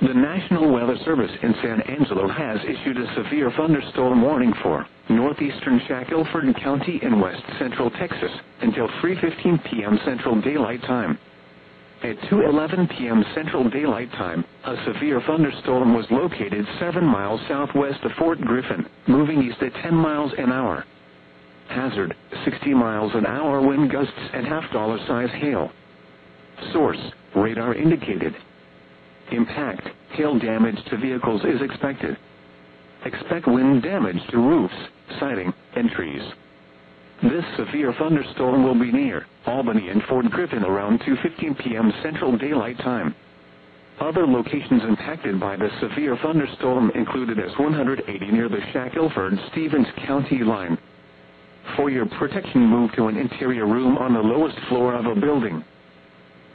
The National Weather Service in San Angelo has issued a severe thunderstorm warning for northeastern Shackelford County in west central Texas until 3:15 p.m. Central Daylight Time. At 2:11 p.m. Central Daylight Time, a severe thunderstorm was located 7 miles southwest of Fort Griffin, moving east at 10 miles an hour. Hazard, 60 miles an hour wind gusts and half-dollar size hail. Source, radar indicated. Impact, hail damage to vehicles is expected. Expect wind damage to roofs, siding, and trees. This severe thunderstorm will be near Albany and Fort Griffin around 2:15 p.m. Central Daylight Time. Other locations impacted by the severe thunderstorm included S-180 near the Shackelford-Stevens County line. For your protection, move to an interior room on the lowest floor of a building.